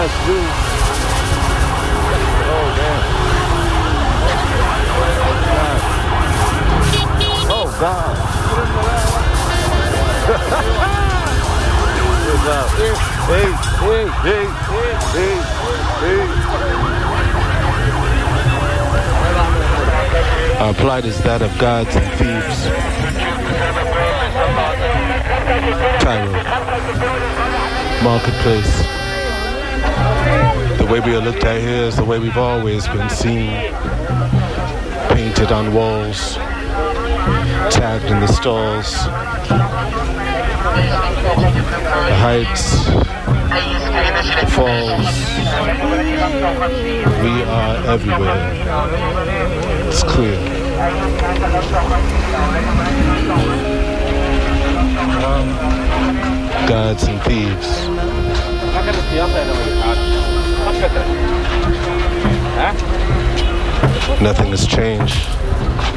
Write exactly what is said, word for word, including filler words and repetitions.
That's you. Oh, damn. Oh, God. What's up? Hey, hey, hey, hey, hey. Our plight is that of gods and thieves. Cairo, marketplace. The way we are looked at here is the way we've always been seen. Painted on walls, tagged in the stalls. The heights, the falls. We are everywhere. It's clear. Gods and thieves. Nothing has changed.